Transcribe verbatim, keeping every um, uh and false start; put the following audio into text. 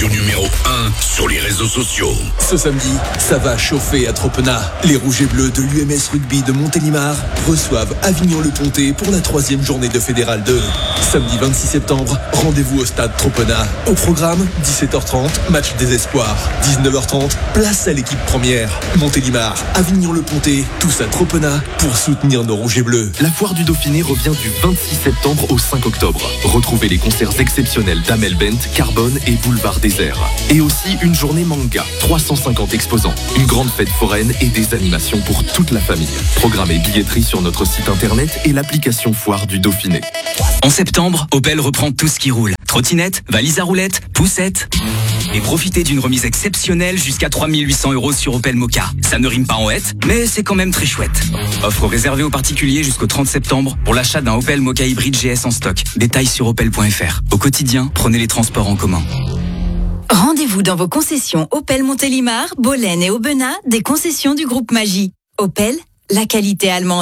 radio numéro un sur les réseaux sociaux. Ce samedi, ça va chauffer à Tropena. Les Rouges et Bleus de l'U M S Rugby de Montélimar reçoivent Avignon-le-Pontet pour la troisième journée de Fédéral deux. Samedi vingt-six septembre, rendez-vous au stade Tropena. Au programme, dix-sept heures trente, match des espoirs. dix-neuf heures trente, place à l'équipe première. Montélimar, Avignon-le-Pontet, tous à Tropena pour soutenir nos Rouges et Bleus. La foire du Dauphiné revient du vingt-six septembre au cinq octobre. Retrouvez les concerts exceptionnels d'Amel Bent, Carbone et Boulevard Désert. Et aussi une journée manga, trois cent cinquante exposants, une grande fête foraine et des animations pour toute la famille. Programme et billetterie sur notre site internet et l'application Foire du Dauphiné. En septembre, Opel reprend tout ce qui roule. Trottinette, valise à roulettes, poussette. Et profitez d'une remise exceptionnelle jusqu'à trois mille huit cents euros sur Opel Mokka. Ça ne rime pas en hête, mais c'est quand même très chouette. Offre réservée aux particuliers jusqu'au trente septembre pour l'achat d'un Opel Mokka hybride G S en stock. Détails sur opel point f r. Au quotidien, prenez les transports en commun. Rendez-vous dans vos concessions Opel Montélimar, Bolène et Aubenas, des concessions du groupe Magie. Opel, la qualité allemande.